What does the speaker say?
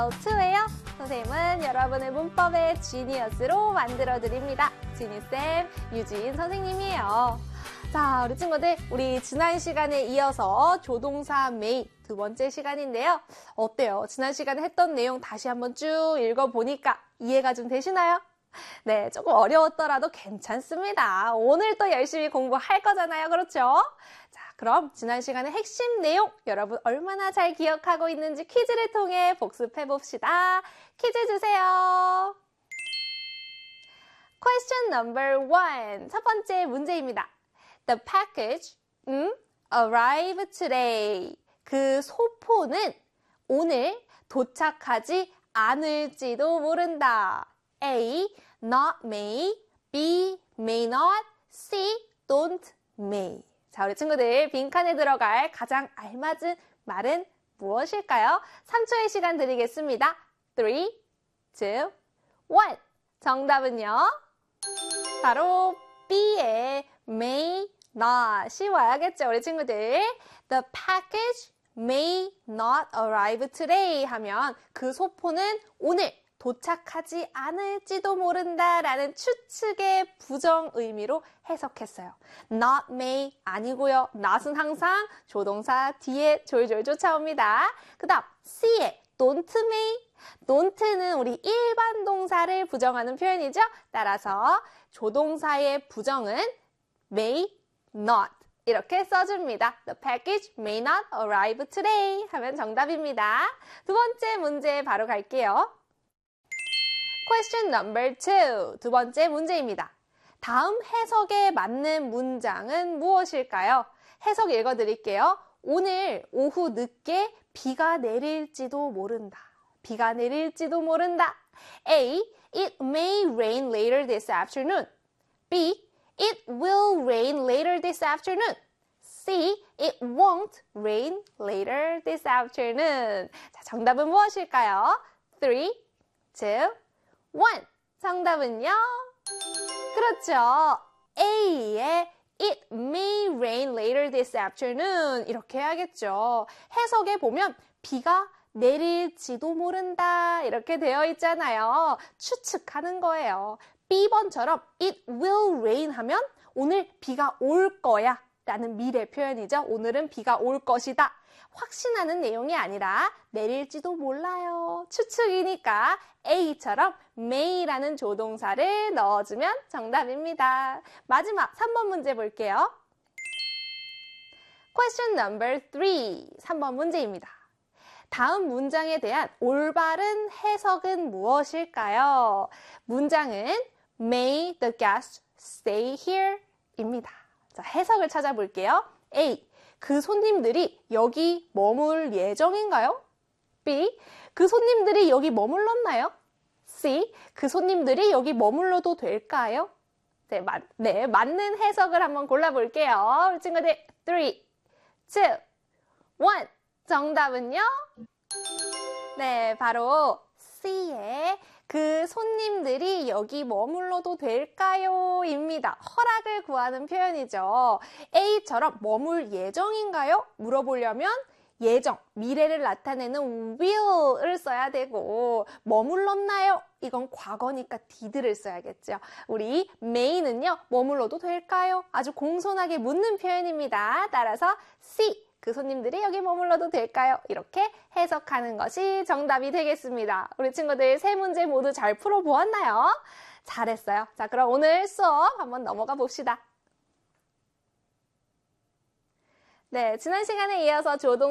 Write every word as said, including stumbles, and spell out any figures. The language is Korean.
투예요. 선생님은 여러분의 문법의 지니어스로 만들어드립니다. 지니쌤, 유진 선생님이에요. 자, 우리 친구들, 우리 지난 시간에 이어서 조동사 may 두 번째 시간인데요. 어때요? 지난 시간에 했던 내용 다시 한번 쭉 읽어보니까 이해가 좀 되시나요? 네, 조금 어려웠더라도 괜찮습니다. 오늘 또 열심히 공부할 거잖아요. 그렇죠? 자, 그럼 지난 시간의 핵심 내용 여러분 얼마나 잘 기억하고 있는지 퀴즈를 통해 복습해 봅시다. 퀴즈 주세요. Question number one. 첫 번째 문제입니다. The package 음, arrived today. 그 소포는 오늘 도착하지 않을지도 모른다. A. Not may. B. May not. C. Don't may. 자, 우리 친구들 빈칸에 들어갈 가장 알맞은 말은 무엇일까요? 삼 초의 시간 드리겠습니다. three, two, one. 정답은요? 바로 B의 may not이 와야겠죠, 우리 친구들. The package may not arrive today 하면 그 소포는 오늘 도착하지 않을지도 모른다라는 추측의 부정 의미로 해석했어요. Not may 아니고요. not은 항상 조동사 뒤에 졸졸 쫓아옵니다. 그 다음 C의 don't may. don't는 우리 일반 동사를 부정하는 표현이죠. 따라서 조동사의 부정은 may not 이렇게 써줍니다. The package may not arrive today 하면 정답입니다. 두 번째 문제 바로 갈게요. Question number two. 두 번째 문제입니다. 다음 해석에 맞는 문장은 무엇일까요? 해석 읽어드릴게요. 오늘 오후 늦게 비가 내릴지도 모른다. 비가 내릴지도 모른다. A. It may rain later this afternoon. B. It will rain later this afternoon. C. It won't rain later this afternoon. 자, 정답은 무엇일까요? three, two, one. 정답은요? 그렇죠. A의 It may rain later this afternoon. 이렇게 해야겠죠. 해석에 보면 비가 내릴지도 모른다. 이렇게 되어 있잖아요. 추측하는 거예요. B번처럼 It will rain 하면 오늘 비가 올 거야. 라는 미래 표현이죠. 오늘은 비가 올 것이다. 확신하는 내용이 아니라 내릴지도 몰라요. 추측이니까 A처럼 may라는 조동사를 넣어주면 정답입니다. 마지막 삼 번 문제 볼게요. Question number three. 삼 번 문제입니다. 다음 문장에 대한 올바른 해석은 무엇일까요? 문장은 May the guest stay here? 입니다. 자, 해석을 찾아볼게요. A. 그 손님들이 여기 머물 예정인가요? B. 그 손님들이 여기 머물렀나요? C. 그 손님들이 여기 머물러도 될까요? 네, 맞, 네, 맞는 해석을 한번 골라볼게요. 우리 친구들, three, two, one. 정답은요? 네, 바로 C의 그 손님들이 여기 머물러도 될까요? 입니다. 허락을 구하는 표현이죠. A처럼 머물 예정인가요? 물어보려면 예정, 미래를 나타내는 will을 써야 되고 머물렀나요? 이건 과거니까 did를 써야겠죠. 우리 may는요. 머물러도 될까요? 아주 공손하게 묻는 표현입니다. 따라서 C. 그 손님들이 여기 머물러도 될까요? 이렇게 해석하는 것이 정답이 되겠습니다. 우리 친구들 세 문제 모두 잘 풀어보았나요? 잘했어요. 자, 그럼 오늘 수업 한번 넘어가 봅시다. 네, 지난 시간에 이어서 조동